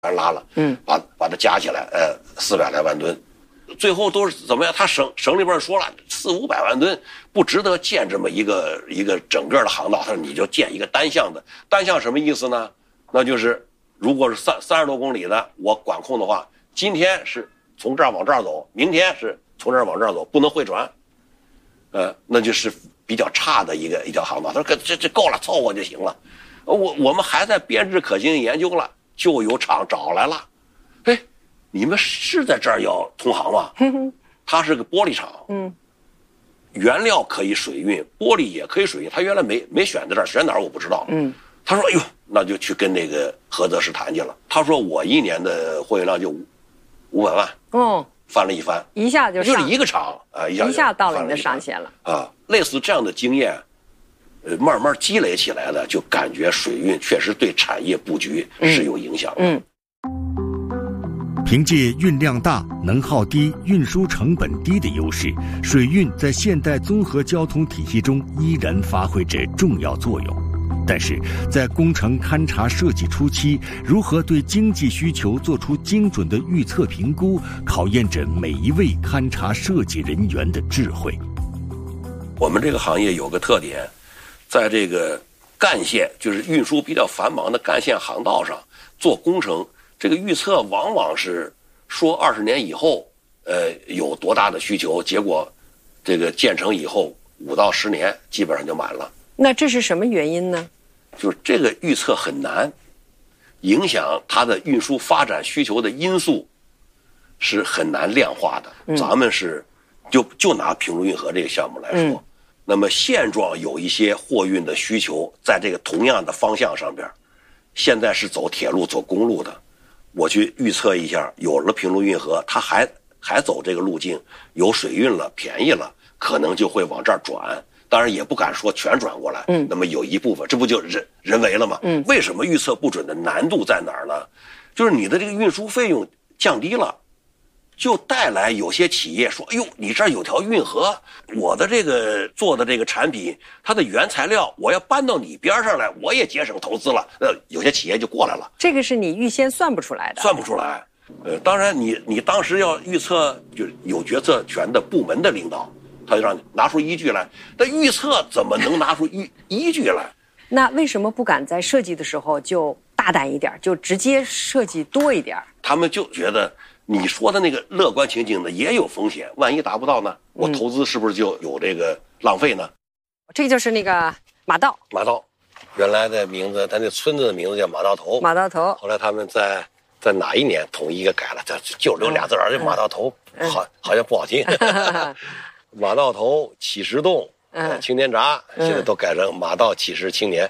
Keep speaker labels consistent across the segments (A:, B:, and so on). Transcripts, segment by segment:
A: 拉了，把它加起来，400来万吨，最后都是怎么样？他省里边说了，400-500万吨不值得建这么一个整个的航道，他说你就建一个单向的，单向什么意思呢？那就是如果是30多公里的我管控的话，今天是从这儿往这儿走，明天是从这儿往这儿走，不能汇转，那就是比较差的一条航道。他说这够了，凑合就行了。我们还在编制可行性研究了，就有厂找来了，哎，你们是在这儿要通航吗？它是个玻璃厂，原料可以水运，玻璃也可以水运。他原来没选在这儿，选哪儿我不知道。他说：“哎呦，那就去跟那个菏泽市谈去了。”他说：“我1年的货运量就500万，翻了一番，
B: 一下就是
A: 一个厂啊，一
B: 下到了你的上限了
A: 啊。类似这样的经验，慢慢积累起来的，就感觉水运确实对产业布局是有影响的。
C: 凭借运量大、能耗低、运输成本低的优势，水运在现代综合交通体系中依然发挥着重要作用。但是，在工程勘察设计初期，如何对经济需求做出精准的预测评估，考验着每一位勘察设计人员的智慧。
A: 我们这个行业有个特点，在这个干线，就是运输比较繁忙的干线航道上做工程，这个预测往往是说20年以后，有多大的需求，结果这个建成以后5到10年基本上就满了。
B: 那这是什么原因呢？
A: 就是这个预测很难，影响它的运输发展需求的因素是很难量化的。咱们是就拿平陆运河这个项目来说，那么现状有一些货运的需求在这个同样的方向上边，现在是走铁路走公路的，我去预测一下，有了平陆运河，它还走这个路径，有水运了，便宜了，可能就会往这儿转。当然也不敢说全转过来，那么有一部分，这不就人为了吗？为什么预测不准的难度在哪儿呢？就是你的这个运输费用降低了，就带来有些企业说，哎呦，你这儿有条运河，我的这个做的这个产品，它的原材料我要搬到你边上来，我也节省投资了，有些企业就过来了。
B: 这个是你预先算不出来的，
A: 算不出来。当然你当时要预测，就是有决策权的部门的领导，他就让你拿出依据来，但预测怎么能拿出依据来？
B: 那为什么不敢在设计的时候就大胆一点，就直接设计多一点？
A: 他们就觉得你说的那个乐观情景呢也有风险，万一达不到呢，我投资是不是就有这个浪费呢？
B: 这就是那个马道，
A: 原来的名字，他那村子的名字叫马道头，后来他们在哪一年统一给改了，就留俩字儿，这马道头，好像不好听。马道头启石洞，青年闸，现在都改成马道启石青年。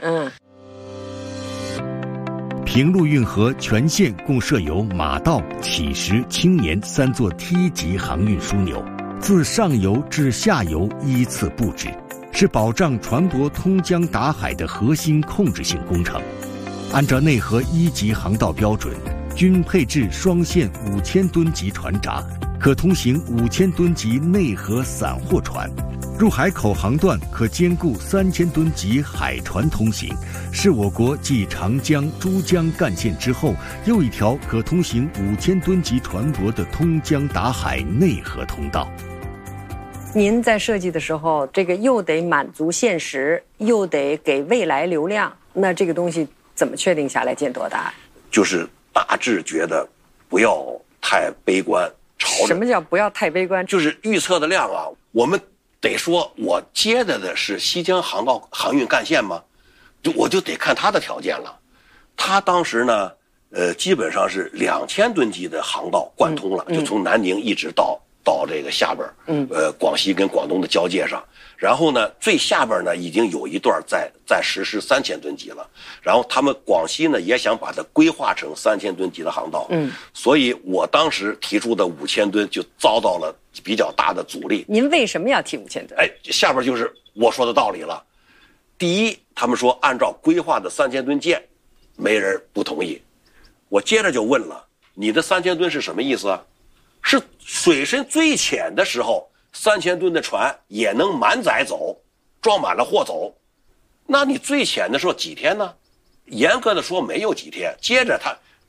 C: 平陆运河全线共设有马道、启石、青年3座梯级航运枢纽，自上游至下游依次布置，是保障船舶通江达海的核心控制性工程。按照内河1级航道标准，均配置双线5000吨级船闸，可通行5000吨级内河散货船，入海口航段可兼顾3000吨级海船通行，是我国继长江、珠江干线之后又一条可通行5000吨级船舶的通江达海内河通道。
B: 您在设计的时候，这个又得满足现实，又得给未来流量，那这个东西怎么确定下来建多大？
A: 就是大致觉得不要太悲观。
B: 什么叫不要太悲观？
A: 就是预测的量啊，我们得说我接的是西江航运干线吗？我就得看它的条件了。它当时呢，基本上是2000吨级的航道贯通了，就从南宁一直到这个下边，广西跟广东的交界上。然后呢，最下边呢已经有一段在实施3000吨级了。然后他们广西呢也想把它规划成3000吨级的航道。所以我当时提出的5000吨就遭到了比较大的阻力。
B: 您为什么要提5000吨？
A: 下边就是我说的道理了。第一，他们说按照规划的3000吨建，没人不同意。我接着就问了，你的3000吨是什么意思啊？是水深最浅的时候，3000吨的船也能满载走，装满了货走。那你最浅的时候几天呢？严格的说没有几天。接着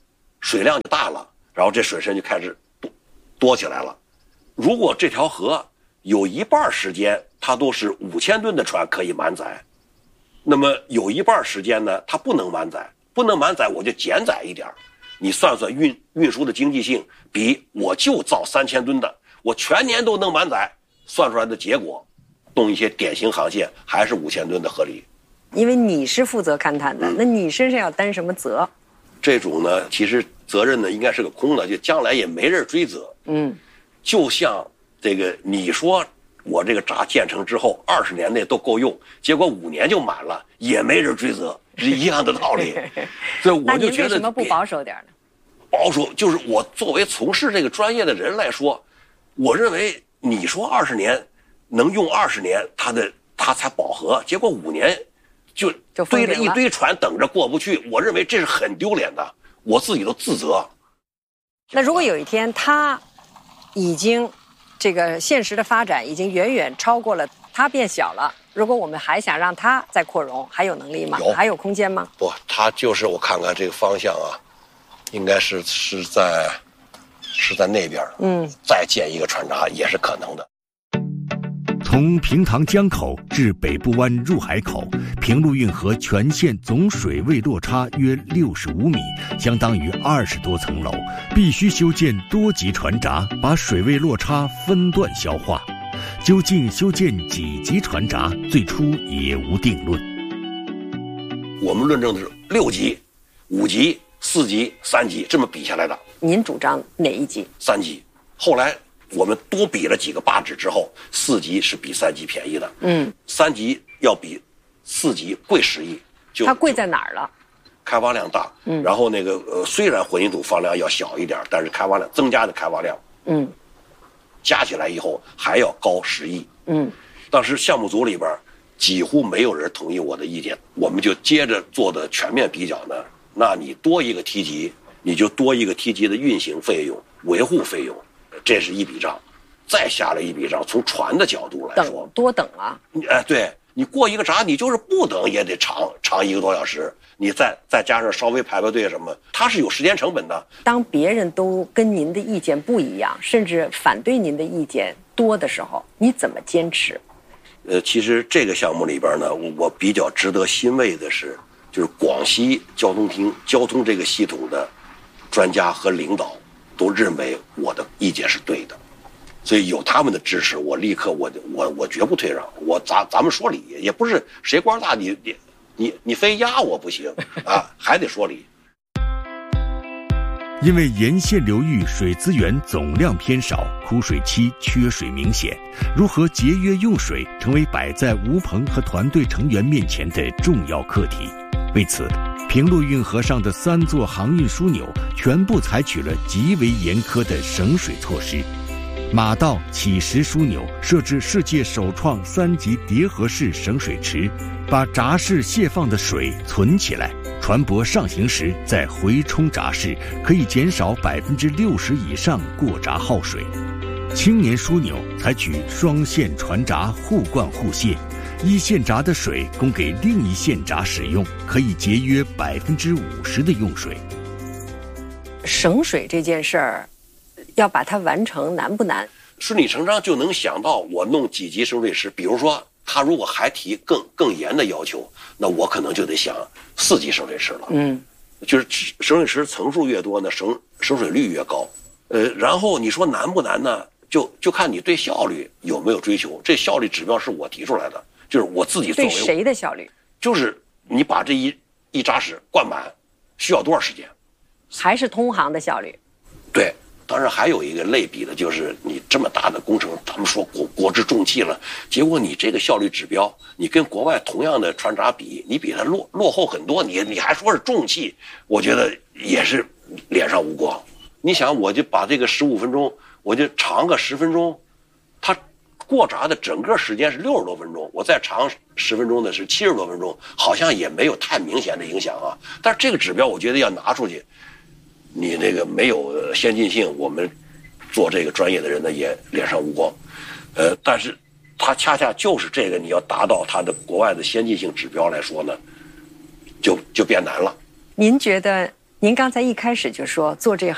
A: 水量就大了，然后这水深就开始多起来了。如果这条河有一半时间它都是5000吨的船可以满载，那么有一半时间呢它不能满载，我就减载一点，你算算运输的经济性，比我就造3000吨的我全年都能满载，算出来的结果动一些典型航线还是5000吨的合理。
B: 因为你是负责勘探的，那你身上要担什么责？
A: 这种呢其实责任呢应该是个空的，就将来也没人追责。就像这个你说我这个闸建成之后20年内都够用，结果5年就满了，也没人追责，是一样的道理。所以我就觉得
B: 那您为什么不保守点呢？
A: 保守就是我作为从事这个专业的人来说，我认为你说20年能用20年，它才饱和，结果5年就堆着一堆船等着过不去，我认为这是很丢脸的，我自己都自责。
B: 那如果有一天它已经这个现实的发展已经远远超过了，它变小了，如果我们还想让它再扩容，还有能力吗？还有空间吗？
A: 不，它就是我看看这个方向啊，应该是在那边，再建一个船闸也是可能的。
C: 从平塘江口至北部湾入海口，平陆运河全线总水位落差约65米，相当于20多层楼，必须修建多级船闸，把水位落差分段消化。究竟修建几级船闸，最初也无定论。
A: 我们论证的是6级、5级、4级、3级这么比下来的。
B: 您主张哪一级
A: ？3级。后来我们多比了几个8指之后，4级是比3级便宜的。3级要比4级贵10亿。
B: 它贵在哪儿了？
A: 开挖量大。然后那个虽然混凝土放量要小一点，但是开挖量增加的开挖量，加起来以后还要高10亿。当时项目组里边几乎没有人同意我的意见，我们就接着做的全面比较呢。那你多一个梯级，你就多一个梯级的运行费用、维护费用。这是一笔账，再下来一笔账，从船的角度来说，
B: 多等啊！
A: 对，你过一个闸，你就是不等也得长1个多小时，你再加上稍微排队什么，它是有时间成本的。
B: 当别人都跟您的意见不一样，甚至反对您的意见多的时候，你怎么坚持？
A: 其实这个项目里边呢，我比较值得欣慰的是，就是广西交通厅交通这个系统的专家和领导都认为我的意见是对的，所以有他们的支持，我立刻我绝不退让。咱们说理，也不是谁官大你非压我不行啊，还得说理。
C: 因为沿线流域水资源总量偏少，枯水期缺水明显，如何节约用水成为摆在吴鹏和团队成员面前的重要课题。为此，平陆运河上的3座航运枢纽全部采取了极为严苛的省水措施。马道启石枢纽设置世界首创3级叠合式省水池，把闸室泄放的水存起来，船舶上行时再回冲闸室，可以减少60%以上过闸耗水。青年枢纽采取双线船闸互灌互泄，一线闸的水供给另一线闸使用，可以节约50%的用水。
B: 省水这件事儿，要把它完成难不难？
A: 顺理成章就能想到，我弄几级省水池，比如说他如果还提更严的要求，那我可能就得想4级省水池了。就是省水池层数越多呢，省水率越高。然后你说难不难呢？就看你对效率有没有追求。这效率指标是我提出来的，就是我自己作为
B: 对谁的效率？
A: 就是你把这一闸室灌满需要多少时间？
B: 还是通航的效率？
A: 对。当然还有一个类比的，就是你这么大的工程，咱们说国之重器了，结果你这个效率指标，你跟国外同样的船闸比，你比它落后很多，你还说是重器，我觉得也是脸上无光。你想，我就把这个15分钟，我就长个10分钟，它过闸的整个时间是60多分钟，我再长10分钟的是70多分钟，好像也没有太明显的影响啊。但是这个指标，我觉得要拿出去。你那个没有先进性，我们做这个专业的人呢也脸上无光，但是它恰恰就是这个，你要达到它的国外的先进性指标来说呢，就变难了。
B: 您觉得您刚才一开始就说做这个